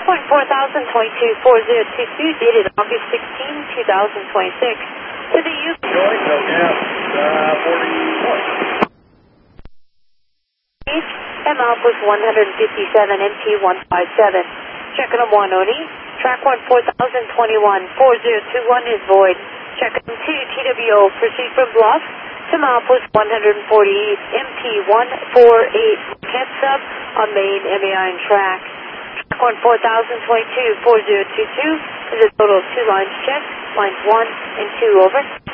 1 4022 4022, dated August 16, 2026. To the U. Going, so gas, 40 points. M outpost 157, MT 157. Checking on 1 Oni. Track 1 4021, 4021 is void. Checking 2 TWO, proceed from Bluff to outpost 148, MT 148. Heads up on main MAI track. Track 1 4022, 4022 is a total of 2 lines checked. Lines 1 and 2 over.